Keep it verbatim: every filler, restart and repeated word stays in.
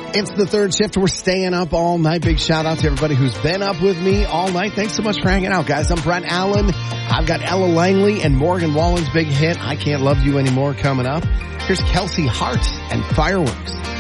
It's the third shift. We're staying up all night. Big shout out to everybody who's been up with me all night. Thanks so much for hanging out, guys. I'm Brent Allen. I've got Ella Langley and Morgan Wallen's big hit, I Can't Love You Anymore, coming up. Here's Kelsey Hart and Fireworks.